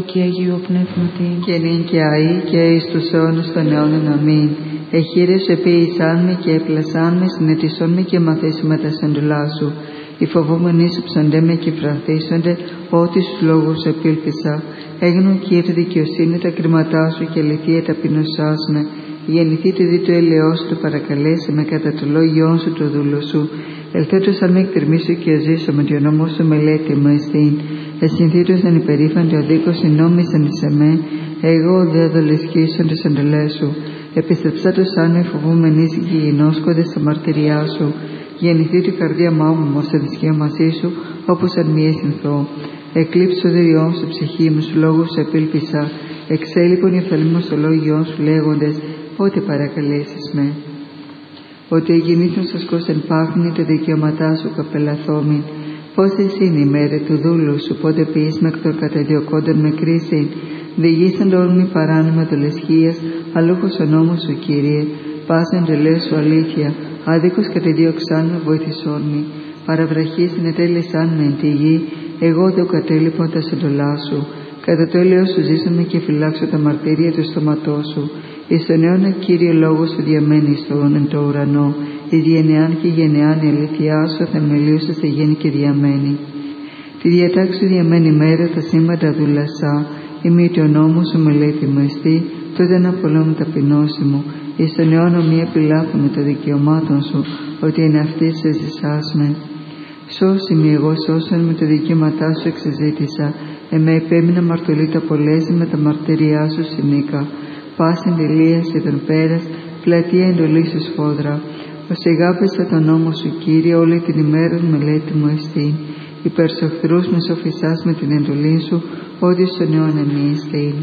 και Αγίου Πνεύματι, και νυν και αεί και εις τους αιώνας των αιώνων. Αμήν. Εχείρε σου επίησάν με και έπλασάν με, συνετισόν με και μαθήσουμε τα σεντουλά σου. Οι φοβούμενοι σου ψαντέ με και φραθίσονται, ό,τι στους λόγους σου επήλπισα. Έγινον Κύριε δικαιοσύνη τα κριματά σου και αληθεία ταπεινωσάς με. Γεννηθεί το δι του έλεος σου, το παρακαλέσει με κατά το λόγιόν σου το δούλο σου. Ελθέτως αν με εκτερμήσω και ζήσω με το ονόμο σου μελέτη μου εστίν. Εσυνθήτως δεν υπερήφανται ο δίκος συνόμισαν εις εμέ, εγώ δε δολεσχίσον τις εντολές σου. Επιστρεψάτως αν με φοβούμενης και γινώσκοντες στα μαρτυριά σου. Γεννηθεί η καρδία μου όμω σε δυσκεία μαζί σου, όπως αν μη εσυνθώ. Εκλείψω δυριών σου ψυχή μου, σου λόγους σου επήλπισα. Εξέλιπον η οφθαλμή μου στο λόγιόν σου λέγοντες, πότε παρακαλέσεις με. Ότι εγεννήθων σας κόσεν πάχνη, τα δικαιώματά σου καπελαθόμην. Πώς εσύ είναι η μέρα του δούλου σου, πότε ποιείς με εκ των καταδιωκόντων με κρίση. Διηγήσαν το όρμη παράνομα δολεσχίας, αλούχος ο νόμος σου, Κύριε. Πάσαν το λέω σου αλήθεια, άδικος κατεδίωξάν με βοηθησόν μη. Παραβραχή συνετέλεσάν με εν τη γη, εγώ δε κατέλειπον τα σεντολά σου. Κατά το έλεος σου ζήσαμε και φυλάξω τα μαρτύρια του στόματός σου. Εις τον αιώνα, Κύριε, λόγος σου διαμένει στον εν το ουρανό. Εις γενεάν και γενεάν η αλήθειά σου θεμελίωσε σε γέννη και διαμένει. Τη διατάξη σου διαμένει μέρα, τα σύμπαντα δουλασά. Ημί το νόμο σου μελέτη μου εστί, τότε να απολόμουν ταπεινώση μου. Εις τον αιώνα μη επιλάθουμε τα δικαιωμάτων σου, ότι είναι αυτή σε ζησάς με. Σώσι με εγώ σώσον με τα δικαιώματά σου εξεζήτησα. Εμέ επέμεινα μαρτωλή τα πολέζει με τα μαρτυριά σου συνήκα. Πάσιν τελείαση τον πέρας, πλατεία εντολή σου σφόδρα. Ως εγάπησα τον νόμο σου, Κύριε, όλη την ημέρα μελέτη μου εστίν. Υπερσοχθρούς με σοφισάς με την εντολή σου, ότι στον αιώνα μη εστίν.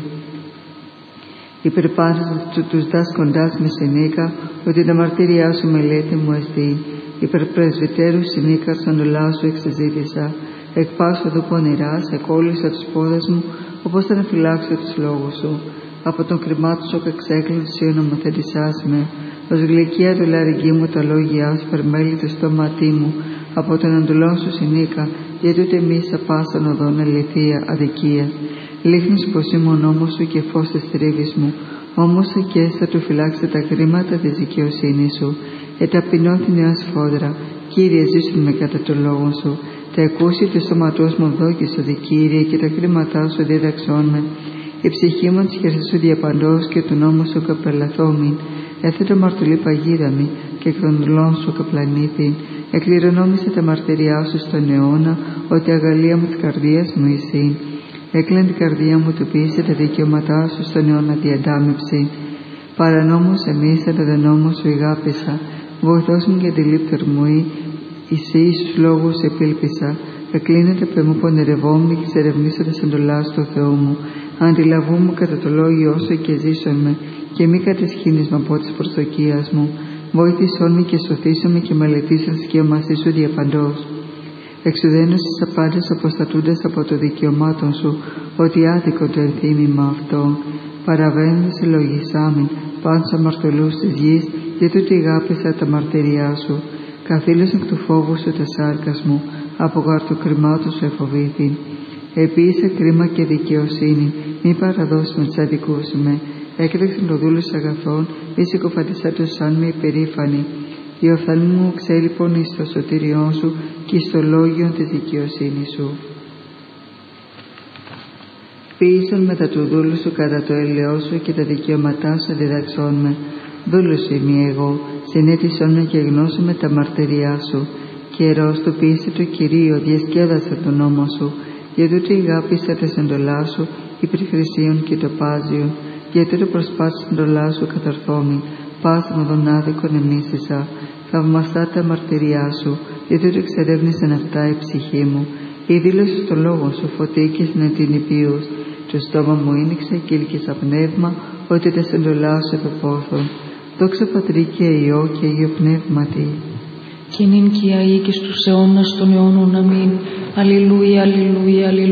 Υπερπάνας τους δάσκοντάς με συνήκα, ότι τα μαρτυριά σου μελέτη μου εστίν. Υπερπρεσβυτέρου συνήκα στον ολά σου εξεζήτησα. Εκπάσω εδώ πονηράς, εκόλλησα τους πόδες μου, όπως θα να φυλάξω τους λόγους σου. Από τον κρυμάτο σου εξέκλειψη ο νομοθετησάς με. Ως γλυκία του λαρυγγί μου τα λόγια σου, περμέλη το στόματί μου. Από τον αντουλόν σου συνήκα, γιατί ούτε μη σα πάσαν οδόν αληθεία αδικίας. Λίχνεις πως είμαι ο νόμος σου και φως της τρίβης μου. Όμως και θα του φυλάξετε τα χρήματα της δικαιοσύνης σου. Εταπεινώ την νέα σφόδρα, Κύριε, ζήσουν με κατά το λόγο σου. Τα εκούσια του σώματός μου δόκισε, Κύριε, και τα χρήματά σου δίδαξόν με. Η ψυχή μου της χέρσης σου διαπαντός και του νόμου σου καπελαθόμην. Έθετο μαρτωλή παγίδαμη και εκ των δουλών σου καπλανήθην. Εκληρονόμησε τα μαρτυριά σου στον αιώνα, ότι αγαλία μου της καρδίας μου εισήν. Έκλεν την καρδία μου του πίσε τα δικαιώματά σου στον αιώνα διαντάμεψη. Παρανόμως εμείς τα νόμο σου ηγάπησα. Βοηθός μου για τη λύπτερ μου εσύ στους λόγους επήλπισα. Εκλίνεται πε μου πονηρευόμουν και ξερευνήσω τα σεντολά του Θεού μου. Αντιλαβού μου κατά το λόγιο σου και ζήσον με, και μη κατεσχύνεις με από της προσδοκίας μου. Βοήθησόν με και σωθήσον με και μελετήσον σκία μαζί σου διαπαντός. Εξουδένως τις απάντες αποστατούντας από το δικαιωμάτων σου, ότι άδικο το ενθύμημα αυτό. Παραβαίνοντας συλλογισάμιν, πάντως αμαρτωλούς της γης, γιατί τούτη αγάπησα τα μαρτυριά σου. Καθήλωσαν εκ του φόβου σου τα σάρκας μου, από γαρτοκριμάτου σου εφοβήθην. Επίσης κρίμα και δικαιοσύνη, μη παραδώσουμε τους αδικούς με. Έκρεξαν το δούλος αγαθών, μη συκοφαντισάτως σαν με υπερήφανη. Η οφθαλμή μου ξέλιπον εις το σωτήριόν σου και εις το λόγιον της δικαιοσύνης σου. Ποιήσον μετά του δούλου σου κατά το έλεος σου και τα δικαιώματά σου διδαξών με. Δούλος σου είμαι εγώ, συνέτησόν με και γνώσου με τα μαρτυριά σου. Καιρός του ποιήσε το Κυρίο, διασκέδασε τον νόμο σου. Για τούτο αγάπησα τα σεντολά σου, υπερχρησίων και το πάζιον. Για τούτο προσπάθησε σεντολά σου καθαρθόμην, πάσαν οδον άδικον εμίσησα. Θαυμαστά τα μαρτυριά σου, για τούτο εξερεύνησαν αυτά η ψυχή μου. Η δήλωση στο λόγο σου φωτίκης να την υπείους. Το στόμα μου ίνιξε και ήλκησα πνεύμα, ότι τα σεντολά σου επεπόθουν. Δόξα Πατρί και Υιό και Αγίο Πνεύματι. Και νυν και αεί και στους αιώνας των αιώνων. Αμήν. Αλληλούια, αλληλούια, αλληλούια.